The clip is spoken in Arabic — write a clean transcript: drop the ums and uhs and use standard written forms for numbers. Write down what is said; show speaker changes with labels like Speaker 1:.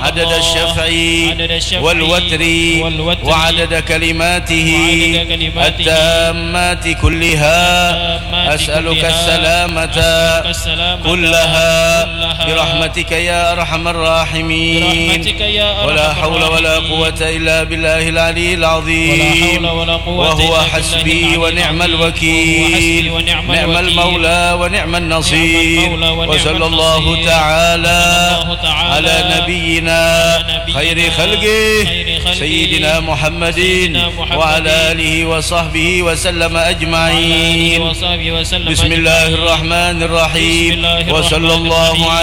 Speaker 1: عدد الشفع والوتر وعدد كلماته التامات كلها. أسألك السلامة كلها برحمتك يا أرحم الراحمين. ولا حول ولا قوة إلا بالله العلي العظيم. وهو حسبي ونعم الوكيل، نعم المولى ونعم النصير. وصلى الله تعالى على نبينا خير خلقه سيدنا محمد وعلى آله وصحبه وسلم أجمعين. بسم الله الرحمن الرحيم. وصلى الله على